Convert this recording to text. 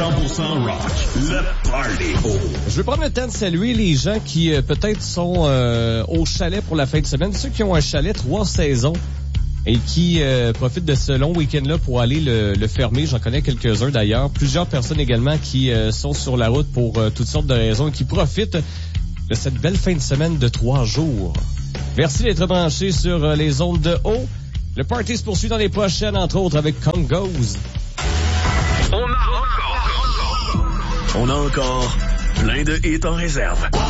100% rock. Le Party. Je vais prendre le temps de saluer les gens qui peut-être sont au chalet pour la fin de semaine. Ceux qui ont un chalet 3 saisons et qui profitent de ce long week-end-là pour aller le fermer. J'en connais quelques-uns d'ailleurs. Plusieurs personnes également qui sont sur la route pour toutes sortes de raisons et qui profitent de cette belle fin de semaine de 3 jours. Merci d'être branchés sur les ondes de haut. Le party se poursuit dans les prochaines, entre autres avec Congos. On a encore plein de hits en réserve.